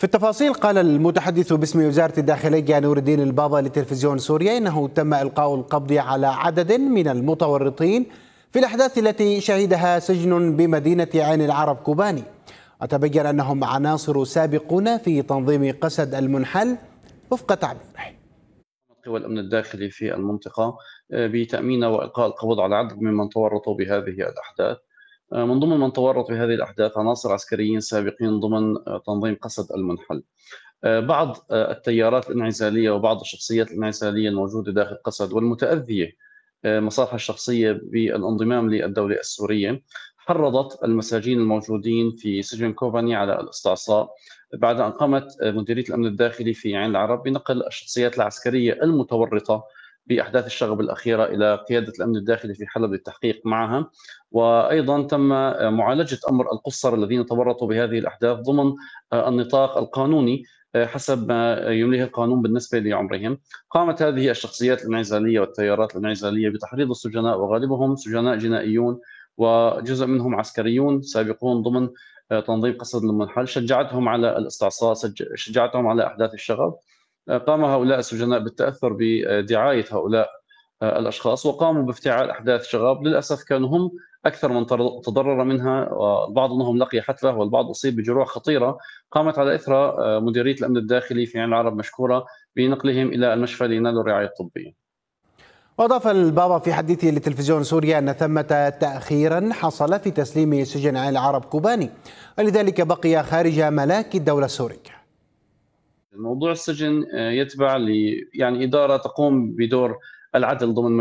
في التفاصيل قال المتحدث باسم وزارة الداخلية نور الدين البابا لتلفزيون سوريا إنه تم إلقاء القبض على عدد من المتورطين في الأحداث التي شهدها سجن بمدينة عين العرب كوباني، وتبين أنهم عناصر سابقون في تنظيم قسد المنحل وفق تعبيره. قوى الأمن الداخلي في المنطقة بتأمين وإلقاء القبض على عدد ممن تورطوا بهذه الأحداث. من ضمن من تورط بهذه الأحداث عناصر عسكريين سابقين ضمن تنظيم قسد المنحل. بعض التيارات الانعزالية وبعض الشخصيات الانعزالية الموجودة داخل قسد والمتأذية مصالحها الشخصية بالانضمام للدولة السورية حرضت المساجين الموجودين في سجن كوباني على الاستعصاء بعد أن قامت مديرية الأمن الداخلي في عين العرب بنقل الشخصيات العسكرية المتورطة بأحداث الشغب الأخيرة إلى قيادة الأمن الداخلي في حلب للتحقيق معها، وأيضا تم معالجة أمر القُصّر الذين تورطوا بهذه الأحداث ضمن النطاق القانوني حسب ما يمليه القانون بالنسبة لعمرهم. قامت هذه الشخصيات الانعزالية والتيارات الانعزالية بتحريض السجناء، وغالبهم سجناء جنائيون وجزء منهم عسكريون سابقون ضمن تنظيم قسد المنحل، شجعتهم على الاستعصاء، شجعتهم على أحداث الشغب. قام هؤلاء السجناء بالتأثر بدعاية هؤلاء الأشخاص وقاموا بافتعال أحداث شغب. للأسف كانوا هم أكثر من تضرر منها، والبعض منهم لقي حتفة والبعض أصيب بجروح خطيرة قامت على إثرها مديرية الأمن الداخلي في عين العرب مشكورة بنقلهم إلى المشفى لينالوا الرعاية الطبية. وأضاف البابا في حديثه لتلفزيون سوريا أن ثمة تأخيرا حصل في تسليم سجن عين العرب كوباني، ولذلك بقي خارج ملاك الدولة السورية. موضوع السجن يتبع يعني إدارة تقوم بدور العدل ضمن